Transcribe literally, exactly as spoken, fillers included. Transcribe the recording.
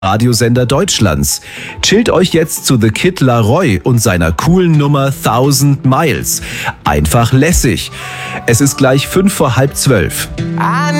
Radiosender Deutschlands. Chillt euch jetzt zu The Kid Laroi und seiner coolen Nummer Thousand Miles. Einfach lässig. Es ist gleich fünf vor halb zwölf.